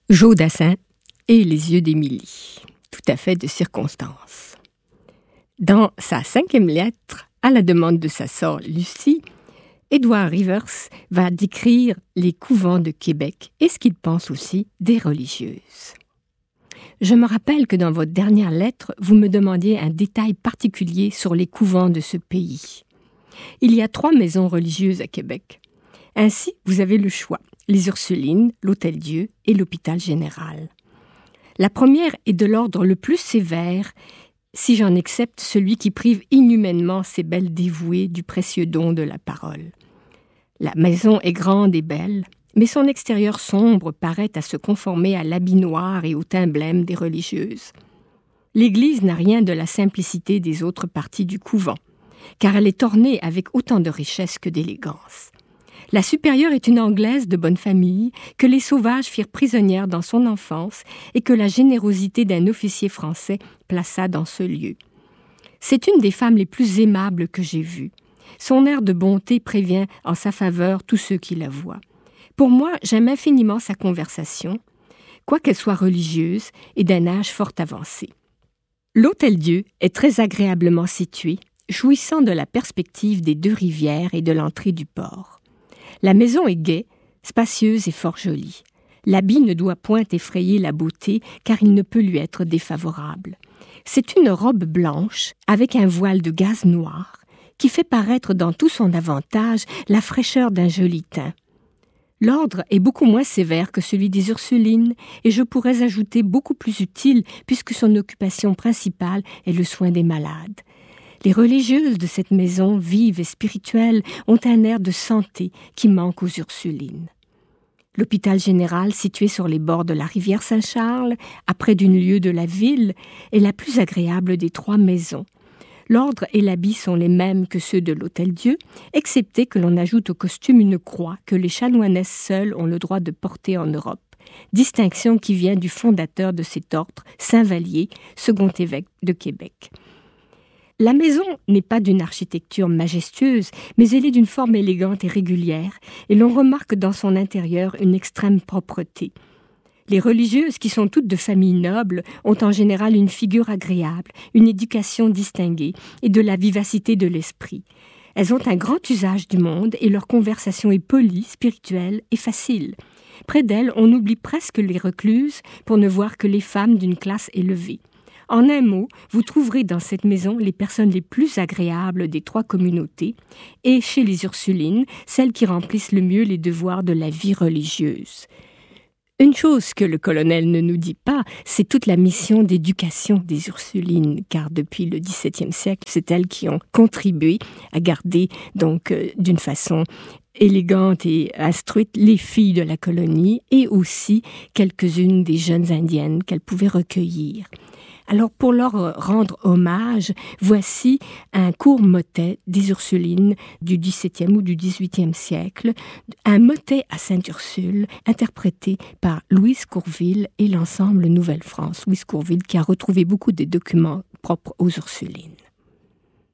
Joe Dassin et les yeux d'Émilie, tout à fait de circonstance. Dans sa 5e lettre, à la demande de sa sœur Lucie, Édouard Rivers va décrire les couvents de Québec et ce qu'il pense aussi des religieuses. Je me rappelle que dans votre dernière lettre, vous me demandiez un détail particulier sur les couvents de ce pays. Il y a 3 maisons religieuses à Québec. Ainsi, vous avez le choix, les Ursulines, l'Hôtel-Dieu et l'Hôpital Général. La première est de l'ordre le plus sévère, si j'en accepte celui qui prive inhumainement ces belles dévouées du précieux don de la parole. La maison est grande et belle, mais son extérieur sombre paraît à se conformer à l'habit noir et au teint blême des religieuses. L'Église n'a rien de la simplicité des autres parties du couvent, car elle est ornée avec autant de richesse que d'élégance. La supérieure est une Anglaise de bonne famille que les sauvages firent prisonnière dans son enfance et que la générosité d'un officier français plaça dans ce lieu. C'est une des femmes les plus aimables que j'ai vues. Son air de bonté prévient en sa faveur tous ceux qui la voient. Pour moi, j'aime infiniment sa conversation, quoiqu'elle soit religieuse et d'un âge fort avancé. L'Hôtel-Dieu est très agréablement situé, jouissant de la perspective des 2 rivières et de l'entrée du port. La maison est gaie, spacieuse et fort jolie. L'habit ne doit point effrayer la beauté, car il ne peut lui être défavorable. C'est une robe blanche, avec un voile de gaze noir, qui fait paraître dans tout son avantage la fraîcheur d'un joli teint. L'ordre est beaucoup moins sévère que celui des Ursulines, et je pourrais ajouter beaucoup plus utile, puisque son occupation principale est le soin des malades. Les religieuses de cette maison, vives et spirituelles, ont un air de santé qui manque aux Ursulines. L'hôpital général, situé sur les bords de la rivière Saint-Charles, à près d'une lieue de la ville, est la plus agréable des 3 maisons. L'ordre et l'habit sont les mêmes que ceux de l'Hôtel-Dieu, excepté que l'on ajoute au costume une croix que les chanoinesses seules ont le droit de porter en Europe. Distinction qui vient du fondateur de cet ordre, Saint Vallier, second évêque de Québec. La maison n'est pas d'une architecture majestueuse, mais elle est d'une forme élégante et régulière, et l'on remarque dans son intérieur une extrême propreté. Les religieuses, qui sont toutes de familles nobles, ont en général une figure agréable, une éducation distinguée et de la vivacité de l'esprit. Elles ont un grand usage du monde et leur conversation est polie, spirituelle et facile. Près d'elles, on oublie presque les recluses pour ne voir que les femmes d'une classe élevée. En un mot, vous trouverez dans cette maison les personnes les plus agréables des 3 communautés et, chez les Ursulines, celles qui remplissent le mieux les devoirs de la vie religieuse. Une chose que le colonel ne nous dit pas, c'est toute la mission d'éducation des Ursulines, car depuis le XVIIe siècle, c'est elles qui ont contribué à garder donc d'une façon élégante et instruite les filles de la colonie et aussi quelques-unes des jeunes indiennes qu'elles pouvaient recueillir. Alors, pour leur rendre hommage, voici un court motet des Ursulines du XVIIe ou du XVIIIe siècle, un motet à Sainte-Ursule, interprété par Louise Courville et l'ensemble Nouvelle-France. Louise Courville qui a retrouvé beaucoup des documents propres aux Ursulines.